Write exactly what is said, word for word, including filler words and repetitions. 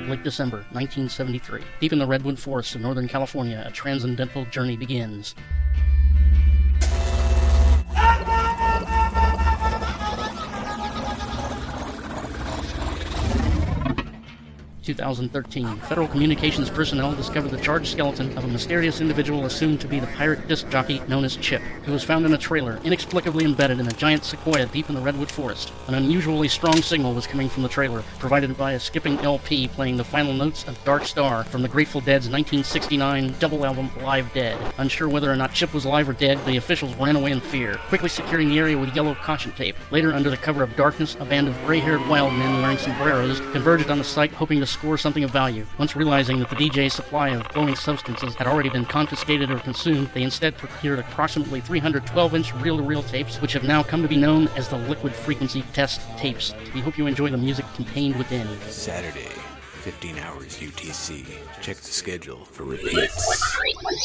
late December nineteen seventy-three. Deep in the redwood forests of Northern California, a transcendental journey begins. two thousand thirteen, Federal Communications personnel discovered the charred skeleton of a mysterious individual assumed to be the pirate disc jockey known as Chip, who was found in a trailer, inexplicably embedded in a giant sequoia deep in the redwood forest. An unusually strong signal was coming from the trailer, provided by a skipping L P playing the final notes of Dark Star from the Grateful Dead's nineteen sixty-nine double album Live Dead. Unsure whether or not Chip was alive or dead, the officials ran away in fear, quickly securing the area with yellow caution tape. Later, under the cover of darkness, a band of gray-haired wild men wearing sombreros converged on the site, hoping to score something of value. Once realizing that the D J's supply of glowing substances had already been confiscated or consumed, they instead procured approximately three hundred twelve-inch reel-to-reel tapes, which have now come to be known as the Liquid Frequency Test tapes. We hope you enjoy the music contained within. Saturday, fifteen hours U T C. Check the schedule for repeats.